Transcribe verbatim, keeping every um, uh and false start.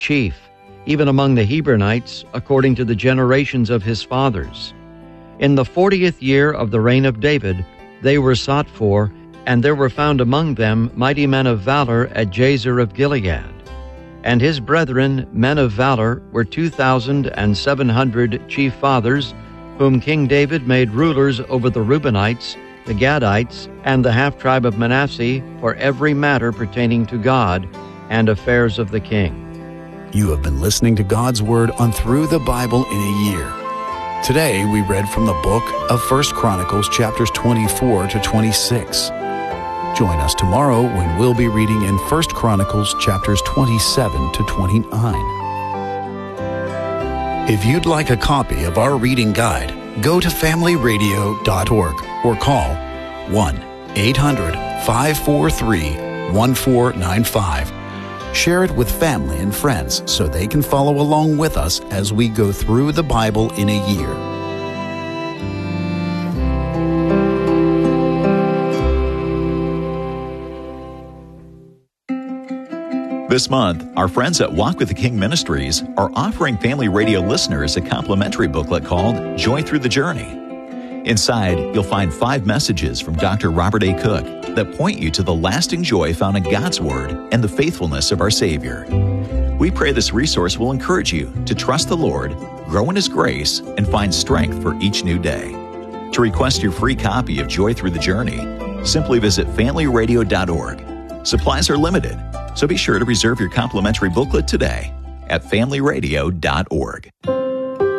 chief, even among the Hebronites, according to the generations of his fathers. In the fortieth year of the reign of David, they were sought for, and there were found among them mighty men of valor at Jazer of Gilead. And his brethren, men of valor, were two thousand and seven hundred chief fathers, whom King David made rulers over the Reubenites, the Gadites, and the half-tribe of Manasseh for every matter pertaining to God and affairs of the king. You have been listening to God's Word on Through the Bible in a Year. Today we read from the book of First Chronicles chapters twenty-four to twenty-six. Join us tomorrow when we'll be reading in First Chronicles chapters twenty-seven to twenty-nine. If you'd like a copy of our reading guide, go to family radio dot org or call one eight hundred, five four three, one four nine five. Share it with family and friends so they can follow along with us as we go through the Bible in a year. This month, our friends at Walk with the King Ministries are offering Family Radio listeners a complimentary booklet called Joy Through the Journey. Inside, you'll find five messages from Doctor Robert A. Cook that point you to the lasting joy found in God's Word and the faithfulness of our Savior. We pray this resource will encourage you to trust the Lord, grow in His grace, and find strength for each new day. To request your free copy of Joy Through the Journey, simply visit family radio dot org. Supplies are limited, so be sure to reserve your complimentary booklet today at family radio dot org.